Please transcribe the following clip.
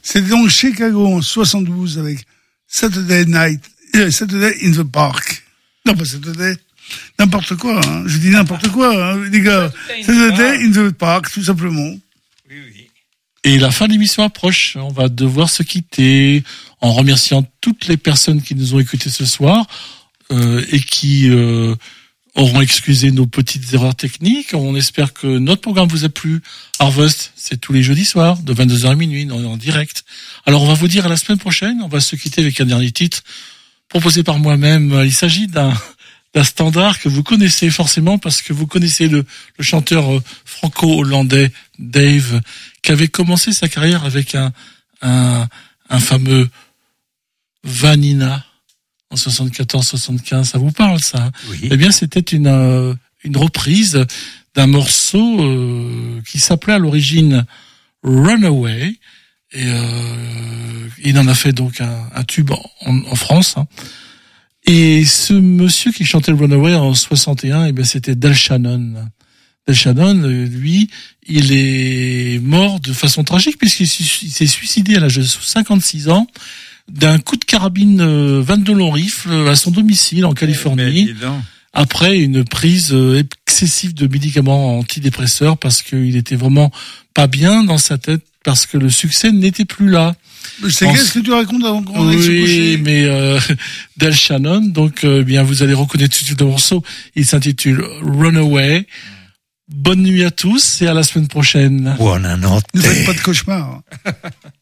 C'était donc Chicago en 72 avec Saturday in the Park. Non, pas Saturday. N'importe quoi, hein. Je dis n'importe quoi, hein, les gars. Saturday in the Park, tout simplement. Oui. Et la fin de l'émission approche. On va devoir se quitter en remerciant toutes les personnes qui nous ont écoutés ce soir et qui auront excusé nos petites erreurs techniques. On espère que notre programme vous a plu. Harvest, c'est tous les jeudis soirs, de 22h à minuit, en direct. Alors, on va vous dire à la semaine prochaine. On va se quitter avec un dernier titre proposé par moi-même. Il s'agit d'un standard que vous connaissez forcément parce que vous connaissez le chanteur franco-hollandais Dave, qui avait commencé sa carrière avec un fameux Vanina en 74-75. Ça vous parle, ça? Oui. Eh bien, c'était une reprise d'un morceau qui s'appelait à l'origine Runaway. Et il en a fait donc un tube en France. Hein. Et ce monsieur qui chantait le Runaway en 61, eh bien, c'était Del Shannon. Del Shannon, lui, il est mort de façon tragique puisqu'il s'est suicidé à l'âge de 56 ans d'un coup de carabine 22 long rifle à son domicile en Californie après une prise excessive de médicaments antidépresseurs parce qu'il était vraiment pas bien dans sa tête parce que le succès n'était plus là. C'est qu'est-ce que tu racontes avant qu'on aille se coucher? Oui, mais Del Shannon, donc bien vous allez reconnaître tout de suite le morceau. Il s'intitule Runaway. Bonne nuit à tous et à la semaine prochaine. Buonanotte. Ne faites pas de cauchemar.